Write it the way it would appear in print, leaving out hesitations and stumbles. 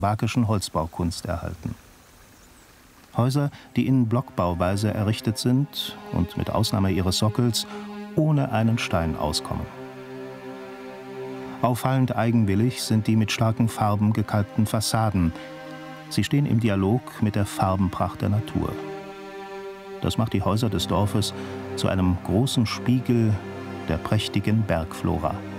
slowakischen Holzbaukunst erhalten. Häuser, die in Blockbauweise errichtet sind und mit Ausnahme ihres Sockels ohne einen Stein auskommen. Auffallend eigenwillig sind die mit starken Farben gekalkten Fassaden. Sie stehen im Dialog mit der Farbenpracht der Natur. Das macht die Häuser des Dorfes zu einem großen Spiegel der prächtigen Bergflora.